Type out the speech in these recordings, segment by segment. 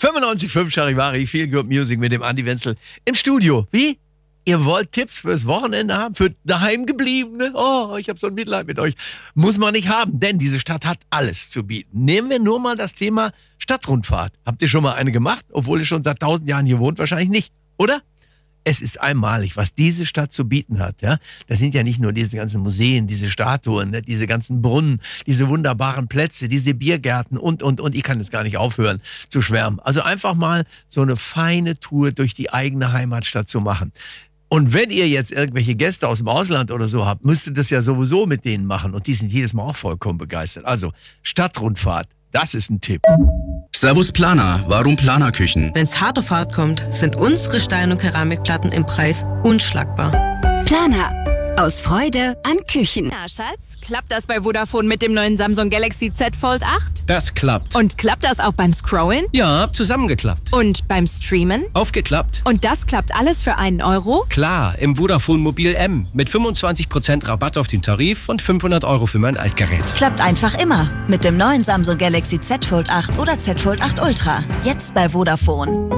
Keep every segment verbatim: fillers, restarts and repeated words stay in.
fünfundneunzig Komma fünf Charivari, Feel Good Music mit dem Andi Wenzel im Studio. Wie? Ihr wollt Tipps fürs Wochenende haben? Für Daheimgebliebene? Oh, ich habe so ein Mitleid mit euch. Muss man nicht haben, denn diese Stadt hat alles zu bieten. Nehmen wir nur mal das Thema Stadtrundfahrt. Habt ihr schon mal eine gemacht? Obwohl ihr schon seit tausend Jahren hier wohnt? Wahrscheinlich nicht, oder? Es ist einmalig, was diese Stadt zu bieten hat. Ja? Das sind ja nicht nur diese ganzen Museen, diese Statuen, ne? Diese ganzen Brunnen, diese wunderbaren Plätze, diese Biergärten und, und, und. Ich kann jetzt gar nicht aufhören zu schwärmen. Also einfach mal so eine feine Tour durch die eigene Heimatstadt zu machen. Und wenn ihr jetzt irgendwelche Gäste aus dem Ausland oder so habt, müsst ihr das ja sowieso mit denen machen. Und die sind jedes Mal auch vollkommen begeistert. Also Stadtrundfahrt, das ist ein Tipp. Servus Planer, warum Planerküchen? Wenn's hart auf hart kommt, sind unsere Stein- und Keramikplatten im Preis unschlagbar. Planer. Aus Freude an Küchen. Na, Schatz, klappt das bei Vodafone mit dem neuen Samsung Galaxy Z Fold acht? Das klappt. Und klappt das auch beim Scrollen? Ja, zusammengeklappt. Und beim Streamen? Aufgeklappt. Und das klappt alles für einen Euro? Klar, im Vodafone Mobil M. Mit fünfundzwanzig Prozent Rabatt auf den Tarif und fünfhundert Euro für mein Altgerät. Klappt einfach immer. Mit dem neuen Samsung Galaxy Z Fold acht oder Z Fold acht Ultra. Jetzt bei Vodafone.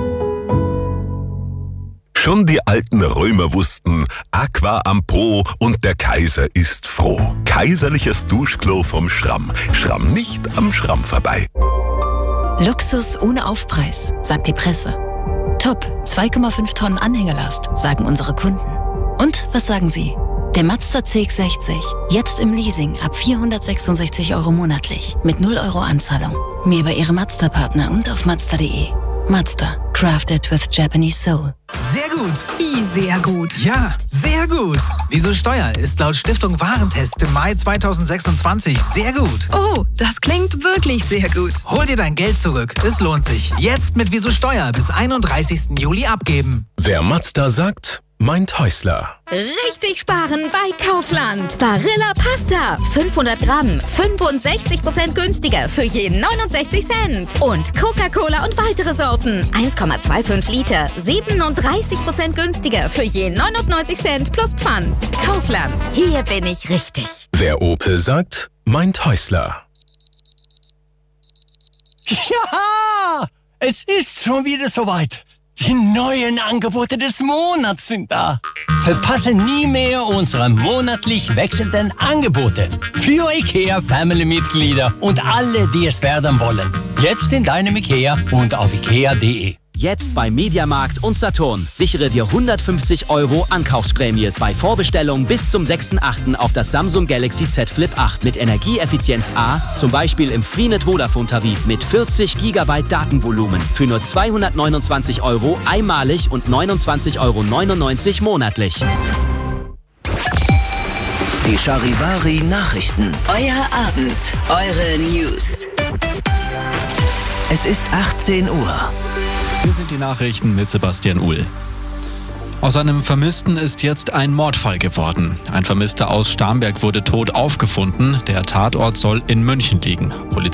Schon die alten Römer wussten, Aqua am Po und der Kaiser ist froh. Kaiserliches Duschklo vom Schramm. Schramm nicht am Schramm vorbei. Luxus ohne Aufpreis, sagt die Presse. Top, zwei Komma fünf Tonnen Anhängelast, sagen unsere Kunden. Und was sagen Sie? Der Mazda C X sechzig, jetzt im Leasing ab vierhundertsechsundsechzig Euro monatlich, mit null Euro Anzahlung. Mehr bei Ihrem Mazda-Partner und auf Mazda punkt de. Mazda, crafted with Japanese soul. Sehr gut. Wie sehr gut? Ja, sehr gut. Wieso Steuer ist laut Stiftung Warentest im Mai zweitausendsechsundzwanzig sehr gut. Oh, das klingt wirklich sehr gut. Hol dir dein Geld zurück. Es lohnt sich. Jetzt mit Wieso Steuer bis einunddreißigsten Juli abgeben. Wer Mazda sagt, meint Häusler. Richtig sparen bei Kaufland. Barilla Pasta. fünfhundert Gramm. fünfundsechzig Prozent günstiger für je neunundsechzig Cent. Und Coca-Cola und weitere Sorten. eins Komma fünfundzwanzig Liter. siebenunddreißig Prozent günstiger für je neunundneunzig Cent plus Pfand. Kaufland. Hier bin ich richtig. Wer Opel sagt, meint Häusler. Ja, es ist schon wieder soweit. Die neuen Angebote des Monats sind da. Verpasse nie mehr unsere monatlich wechselnden Angebote. Für IKEA Family-Mitglieder und alle, die es werden wollen. Jetzt in deinem IKEA und auf ikea punkt de. Jetzt bei Mediamarkt und Saturn. Sichere dir hundertfünfzig Euro Ankaufsprämie bei Vorbestellung bis zum sechsten achten auf das Samsung Galaxy Z Flip acht mit Energieeffizienz A, zum Beispiel im Freenet Vodafone Tarif mit vierzig Gigabyte Datenvolumen für nur zweihundertneunundzwanzig Euro einmalig und neunundzwanzig Euro neunundneunzig monatlich. Die Charivari Nachrichten. Euer Abend, eure News. Es ist achtzehn Uhr. Hier sind die Nachrichten mit Sebastian Uhl. Aus einem Vermissten ist jetzt ein Mordfall geworden. Ein Vermisster aus Starnberg wurde tot aufgefunden. Der Tatort soll in München liegen. Polizei